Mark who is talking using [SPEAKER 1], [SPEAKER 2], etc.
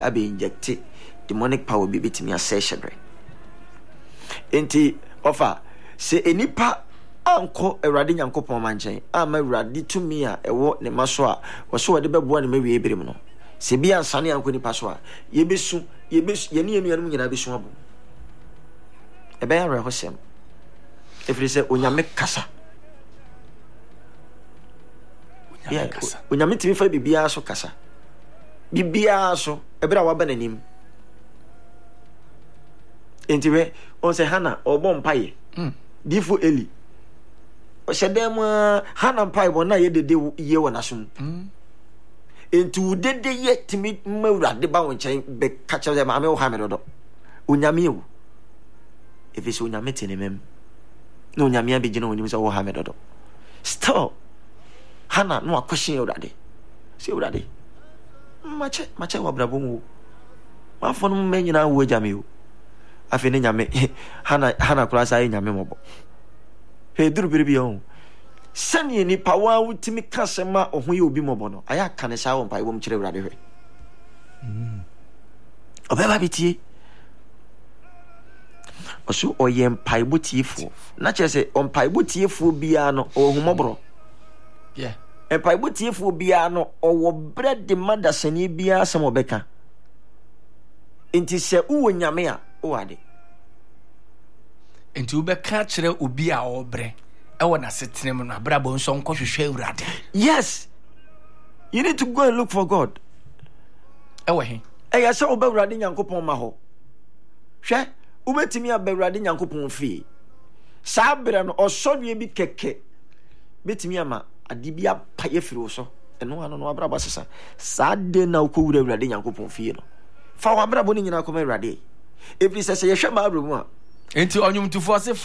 [SPEAKER 1] abe inject demonic power bi betimi asession re enti offer se enipa anko Awurade Nyankopɔn manchen ama Awurade tumi a ɛwɔ ne maso a wɔso wɔde bɛboa ne mawie ebirim no se bia ansane anko nipa so a yebesu yene enuanum nyina besu abo ɛbɛyɛ rehosem efiri sɛ onyame kasa onyame timi fa bibia so kasa bibia so ebra wa ba nanim enti we on se Hana obo mpaye difo Eli o se dem Hana mpaye bona ye dede ye wona som enti udede ye timi mawurade ba won chen be kacha ze ma me wo ha me dodo onyame ewu efisi onyame tenemem no onyame abegina onim se wo ha me dodo still Hana no akwhye Awurade se Awurade mache wabrabo mu mafo no menyina wo agame o afi ne nyame Hana kura sa nyame mobo he duru biribi o sani ni pawa wutimi kasema ohun ye obi mobo no aya kan sa wo mpa ibom kire Awurade hwe obeba bitie osu oyem paibo tiefo na chese on paibo tiefo bia no ohumobro
[SPEAKER 2] yeah
[SPEAKER 1] paibo tiefo bia no owo bread madasani bia sem obeka enti se uwo nyame a o ade
[SPEAKER 2] enti ubeka kire obi a obre ewo na setenem no abrabo nso nkohwehwe Awurade.
[SPEAKER 1] Yes, you need to go and look for God.
[SPEAKER 2] Ewo he
[SPEAKER 1] eya se oba Awurade Nyankopon ma ho hwe ubetimi aba Awurade Nyankopon fie saa bere no osodwe bi keke betimi ama adibia paye firi so eno ano no abrabo sesa saa de na ukowura Awurade Nyankopon fie no fa wa abrabo ni nyina koma Awurade every sese ye hwe ma abrabo a
[SPEAKER 2] enti onyumtufo se